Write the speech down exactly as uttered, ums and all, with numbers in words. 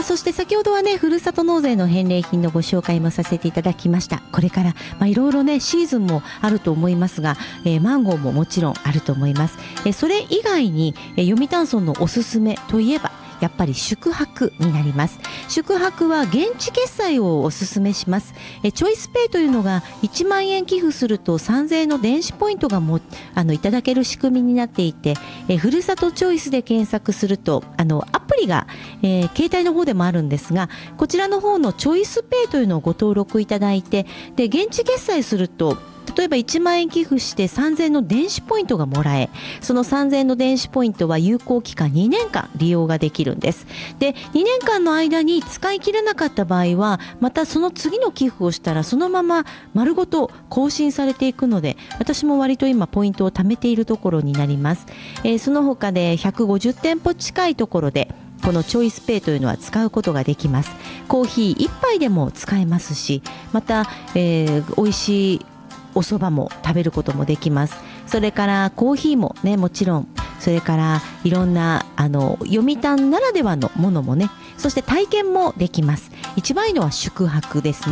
そして先ほどはね、ふるさと納税の返礼品のご紹介もさせていただきました。これから、まあ、いろいろねシーズンもあると思いますが、えー、マンゴーももちろんあると思います。えー、それ以外に、えー、読谷村のおすすめといえばやっぱり宿泊になります。宿泊は現地決済をおすすめします。えチョイスペイというのがいちまんえん寄付するとさんぜんえんの電子ポイントがもあのいただける仕組みになっていて、えふるさとチョイスで検索するとあのアプリが、えー、携帯の方でもあるんですが、こちらの方のチョイスペイというのをご登録いただいて、で現地決済すると例えばいちまんえん寄付してさんぜんえんの電子ポイントがもらえ、そのさんぜんえんの電子ポイントは有効期間にねんかん利用ができるんです。でにねんかんの間に使い切れなかった場合はまたその次の寄付をしたらそのまま丸ごと更新されていくので、私も割と今ポイントを貯めているところになります。えー、その他でひゃくごじゅってんぽ近いところでこのチョイスペイというのは使うことができます。コーヒーいっぱいでも使えますし、また、えー、美味しいお蕎麦も食べることもできます。それからコーヒーもね、もちろん、それからいろんなあの読谷ならではのものもね、そして体験もできます。一番いいのは宿泊ですね。